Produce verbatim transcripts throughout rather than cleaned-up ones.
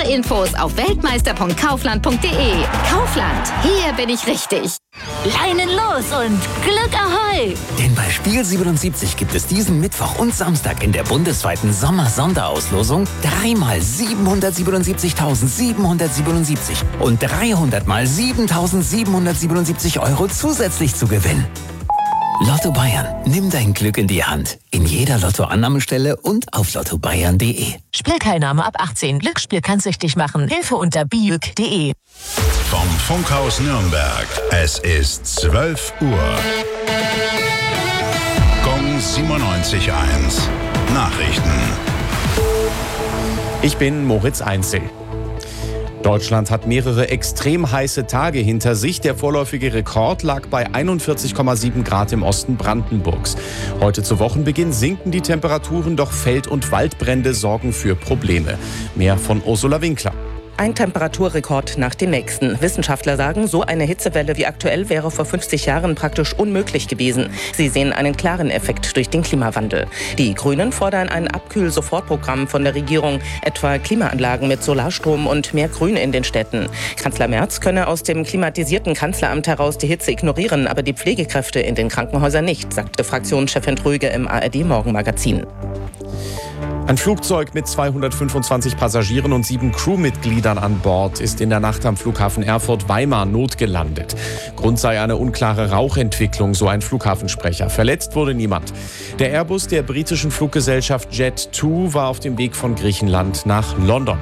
Infos auf weltmeister punkt kaufland punkt de. Kaufland, hier bin ich richtig. Leinen los und Glück Ahoi! Denn bei Spiel siebenundsiebzig gibt es diesen Mittwoch und Samstag in der bundesweiten Sommer-Sonderauslosung dreimal siebenhundertsiebenundsiebzigtausendsiebenhundertsiebenundsiebzig und dreihundert mal siebentausendsiebenhundertsiebenundsiebzig Euro zusätzlich zu gewinnen. Lotto Bayern, nimm dein Glück in die Hand. In jeder Lotto-Annahmestelle und auf lotto bayern punkt de. Spielteilnahme ab achtzehn. Glücksspiel kann süchtig machen. Hilfe unter biüg punkt de. Vom Funkhaus Nürnberg. Es ist zwölf Uhr. Gong siebenundneunzig Komma eins. Nachrichten. Ich bin Moritz Einzel. Deutschland hat mehrere extrem heiße Tage hinter sich. Der vorläufige Rekord lag bei einundvierzig Komma sieben Grad im Osten Brandenburgs. Heute zu Wochenbeginn sinken die Temperaturen, doch Feld- und Waldbrände sorgen für Probleme. Mehr von Ursula Winkler. Ein Temperaturrekord nach dem nächsten. Wissenschaftler sagen, so eine Hitzewelle wie aktuell wäre vor fünfzig Jahren praktisch unmöglich gewesen. Sie sehen einen klaren Effekt durch den Klimawandel. Die Grünen fordern ein Abkühl-Sofortprogramm von der Regierung, etwa Klimaanlagen mit Solarstrom und mehr Grün in den Städten. Kanzler Merz könne aus dem klimatisierten Kanzleramt heraus die Hitze ignorieren, aber die Pflegekräfte in den Krankenhäusern nicht, sagte Fraktionschefin Tröge im A R D-Morgenmagazin. Ein Flugzeug mit zweihundertfünfundzwanzig Passagieren und sieben Crewmitgliedern an Bord ist in der Nacht am Flughafen Erfurt-Weimar notgelandet. Grund sei eine unklare Rauchentwicklung, so ein Flughafensprecher. Verletzt wurde niemand. Der Airbus der britischen Fluggesellschaft Jet zwei war auf dem Weg von Griechenland nach London.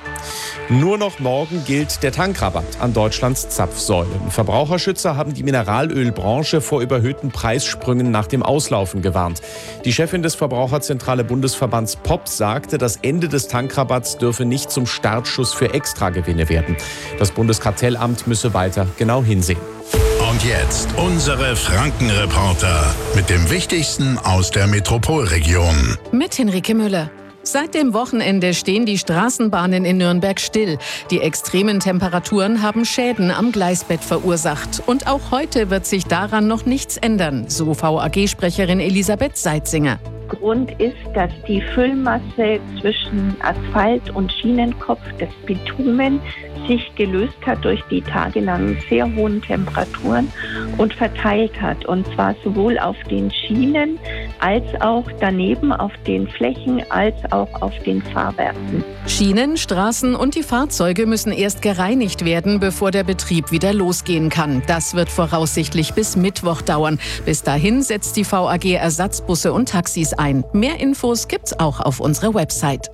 Nur noch morgen gilt der Tankrabatt an Deutschlands Zapfsäulen. Verbraucherschützer haben die Mineralölbranche vor überhöhten Preissprüngen nach dem Auslaufen gewarnt. Die Chefin des Verbraucherzentrale Bundesverbands P O P sagte, das Ende des Tankrabatts dürfe nicht zum Startschuss für Extragewinne werden. Das Bundeskartellamt müsse weiter genau hinsehen. Und jetzt unsere Frankenreporter mit dem Wichtigsten aus der Metropolregion. Mit Henrike Müller. Seit dem Wochenende stehen die Straßenbahnen in Nürnberg still. Die extremen Temperaturen haben Schäden am Gleisbett verursacht. Und auch heute wird sich daran noch nichts ändern, so V A G-Sprecherin Elisabeth Seitzinger. Grund ist, dass die Füllmasse zwischen Asphalt und Schienenkopf, das Bitumen, sich gelöst hat durch die tagelangen sehr hohen Temperaturen und verteilt hat. Und zwar sowohl auf den Schienen als auch daneben auf den Flächen als auch auf den Fahrwerken. Schienen, Straßen und die Fahrzeuge müssen erst gereinigt werden, bevor der Betrieb wieder losgehen kann. Das wird voraussichtlich bis Mittwoch dauern. Bis dahin setzt die V A G Ersatzbusse und Taxis ein. Mehr Infos gibt's auch auf unserer Website.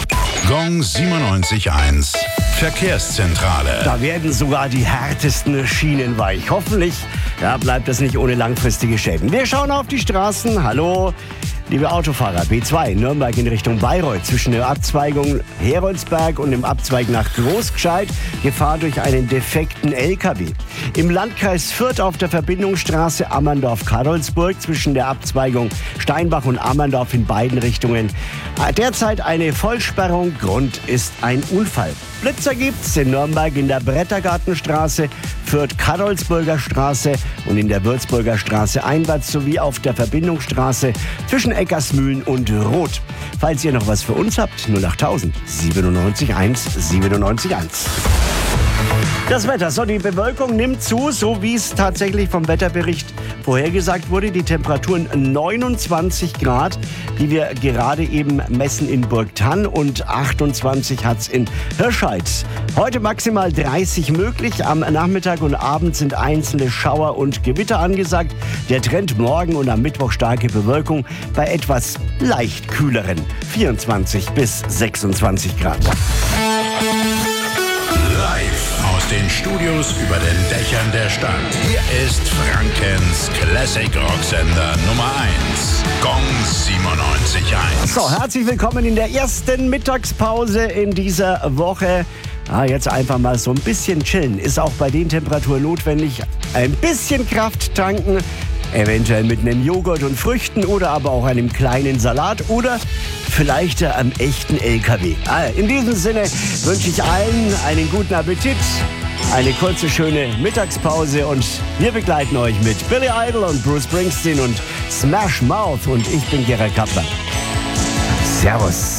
Gong siebenundneunzig Komma eins. Verkehrszentrale. Da werden sogar die härtesten Schienen weich. Hoffentlich ja, bleibt das nicht ohne langfristige Schäden. Wir schauen auf die Straßen. Hallo, liebe Autofahrer. B zwei Nürnberg in Richtung Bayreuth zwischen der Abzweigung Heroldsberg und dem Abzweig nach Großgscheid. Gefahr durch einen defekten L K W. Im Landkreis Fürth auf der Verbindungsstraße Ammerndorf-Karolsburg zwischen der Abzweigung Steinbach und Ammerndorf in beiden Richtungen. Derzeit eine Vollsperrung. Grund ist ein Unfall. Blitzer gibt's in Nürnberg in der Brettergartenstraße, Fürth-Karolsburger Straße und in der Würzburger Straße einwärts sowie auf der Verbindungsstraße zwischen Eckersmühlen und Roth. Falls ihr noch was für uns habt, null achttausend siebenundneunzig Komma eins siebenundneunzig Komma eins. Das Wetter, so die Bewölkung nimmt zu, so wie es tatsächlich vom Wetterbericht vorhergesagt wurde. Die Temperaturen neunundzwanzig Grad, die wir gerade eben messen in Burgthann, und achtundzwanzig hat's in Hirscheid. Heute maximal dreißig möglich. Am Nachmittag und Abend sind einzelne Schauer und Gewitter angesagt. Der Trend morgen und am Mittwoch starke Bewölkung bei etwas leicht kühleren vierundzwanzig bis sechsundzwanzig Grad. Live aus den Studios über den Dächern der Stadt. Hier ist Frankens Classic Rocksender Nummer eins. Gong siebenundneunzig Komma eins. So, herzlich willkommen in der ersten Mittagspause in dieser Woche. Ah, jetzt einfach mal so ein bisschen chillen. Ist auch bei den Temperaturen notwendig. Ein bisschen Kraft tanken. Eventuell mit einem Joghurt und Früchten oder aber auch einem kleinen Salat oder vielleicht einem echten L K W. In diesem Sinne wünsche ich allen einen guten Appetit, eine kurze, schöne Mittagspause, und wir begleiten euch mit Billy Idol und Bruce Springsteen und Smash Mouth, und ich bin Gerald Kappler. Servus.